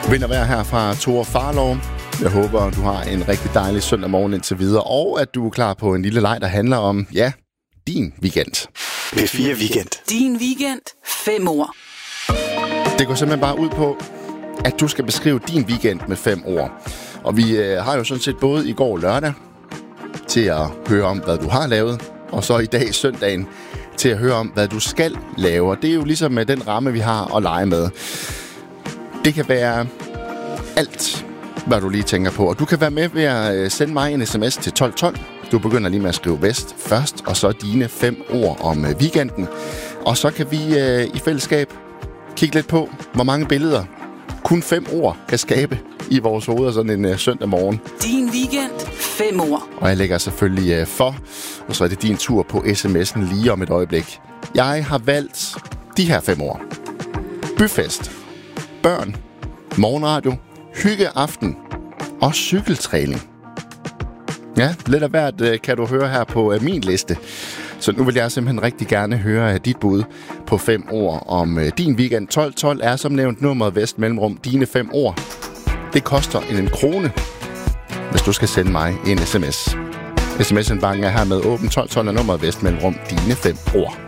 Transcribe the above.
Vind og vejr her fra Thor Farlov. Jeg håber, du har en rigtig dejlig søndag morgen indtil videre, og at du er klar på en lille leg, der handler om, ja, din weekend. P4 Weekend. Din weekend. 5 ord. Det går simpelthen bare ud på, at du skal beskrive din weekend med 5 ord. Og vi har jo sådan set både i går lørdag til at høre om, hvad du har lavet, og så i dag søndagen til at høre om, hvad du skal lave. Og det er jo ligesom den ramme, vi har at lege med. Det kan være alt, hvad du lige tænker på. Og du kan være med ved at sende mig en sms til 1212. Du begynder lige med at skrive vest først, og så dine 5 ord om weekenden. Og så kan vi i fællesskab kigge lidt på, hvor mange billeder kun 5 ord kan skabe i vores hoveder sådan en søndag morgen. Din weekend. 5 ord. Og jeg lægger selvfølgelig for, og så er det din tur på sms'en lige om et øjeblik. Jeg har valgt de her 5 ord. Byfest, børn, morgenradio, hyggeaften og cykeltræning. Ja, lidt af hvert kan du høre her på min liste. Så nu vil jeg simpelthen rigtig gerne høre dit bud på 5 ord om din weekend. 1212 er som nævnt nummeret vest mellemrum dine 5 ord. Det koster 1 krone, hvis du skal sende mig en sms. SMS-indbakken er hermed åben. 1212 er nummeret vest mellemrum dine 5 ord.